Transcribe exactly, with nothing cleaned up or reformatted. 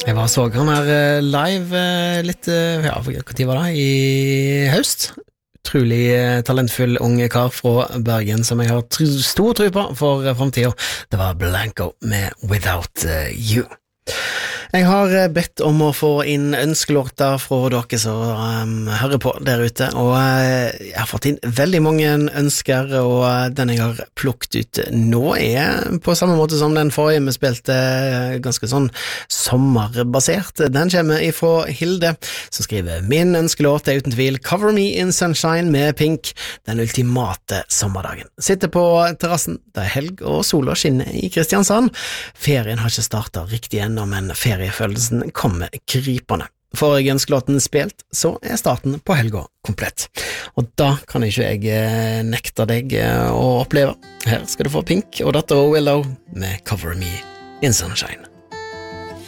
Jeg var så han her eh, live eh, litt, eh, ja, hva tid var det? I høst. Utrolig eh, talentfull unge kar fra Bergen som jeg har tr stor tro på for eh, fremtiden. Det var Blanco med Without eh, You. Jeg har eh, bedt om å få inn ønskelåter fra dere som um, hører på der ute, og eh, jeg har fått inn veldig mange ønsker, og eh, den jeg har plukket ut nå er på samme måte som den forrige vi spilte, eh, ganske sånn sommerbasert. Den kommer ifra Hilde, som skriver: min ønskelåt er uten tvil Cover Me in Sunshine med Pink, den ultimate sommerdagen. Sitter på terrassen, det er helg og sola skinner i Kristiansand. Ferien har ikke startet riktig ennå, men feriefølelsen kommer krypende. Får jeg ønskelåten spilt, så er starten på helga komplett. Og da kan ikke jeg eh, nekte deg eh, å oppleve. Her skal du få Pink og datter Willow med Cover Me in Sunshine.